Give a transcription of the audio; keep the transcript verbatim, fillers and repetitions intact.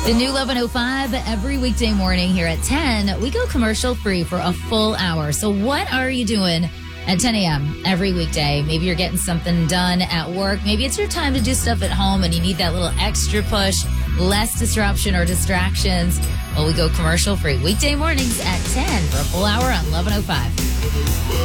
The new eleven oh five every weekday morning here at ten. We go commercial free for a full hour. So what are you doing at ten a.m. every weekday? Maybe you're getting something done at work. Maybe it's your time to do stuff at home and you need that little extra push, less disruption or distractions. Well, we go commercial free weekday mornings at ten for a full hour on eleven oh five.